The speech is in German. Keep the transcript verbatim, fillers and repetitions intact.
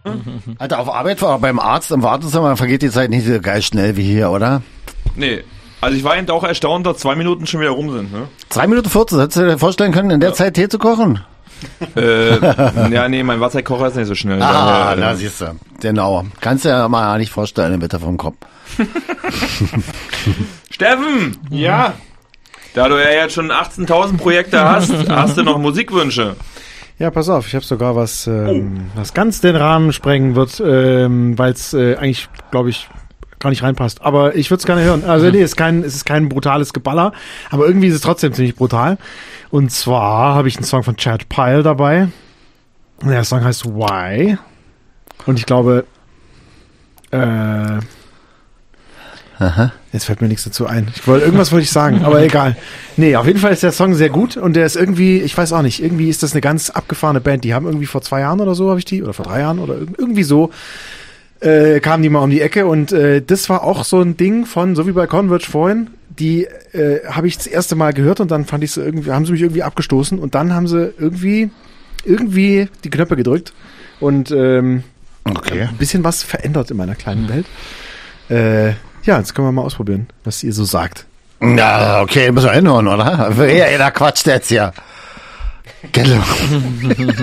Alter, auf Arbeit war beim Arzt im Wartezimmer vergeht die Zeit nicht so geil schnell wie hier, oder? Nee. Also ich war eben auch erstaunt, dass zwei Minuten schon wieder rum sind. Ne? zwei Minuten vierzehn, hättest du dir vorstellen können, in der ja. Zeit Tee zu kochen? Äh, ja, nee, mein Wasserkocher ist nicht so schnell. Ah, daher, da äh, siehst du. Genau. Kannst du ja mal nicht vorstellen, bitte vom Kopf. Steffen! Ja? Da du ja jetzt schon achtzehntausend Projekte hast, hast du noch Musikwünsche? Ja, pass auf, ich habe sogar was, ähm, oh. was ganz den Rahmen sprengen wird, ähm, weil es äh, eigentlich, glaube ich, gar nicht reinpasst. Aber ich würde es gerne hören. Also nee, es ist kein, es ist kein brutales Geballer, aber irgendwie ist es trotzdem ziemlich brutal. Und zwar habe ich einen Song von Chad Pyle dabei. Der Song heißt Why. Und ich glaube, äh, Aha. Jetzt fällt mir nichts dazu ein. Ich wollte, irgendwas wollte ich sagen, aber egal. Nee, auf jeden Fall ist der Song sehr gut und der ist irgendwie, ich weiß auch nicht, irgendwie ist das eine ganz abgefahrene Band. Die haben irgendwie vor zwei Jahren oder so, habe ich die, oder vor drei Jahren oder irgendwie so, äh, kamen die mal um die Ecke und äh, das war auch so ein Ding von, so wie bei Converge vorhin, die äh, habe ich das erste Mal gehört und dann fand ich sie irgendwie, haben sie mich irgendwie abgestoßen und dann haben sie irgendwie, irgendwie die Knöpfe gedrückt und ähm, okay. ein bisschen was verändert in meiner kleinen Welt. Äh, Ja, jetzt können wir mal ausprobieren, was ihr so sagt. Ja, okay, müssen wir hinhören, oder? Ja, da quatscht jetzt ja. Genau.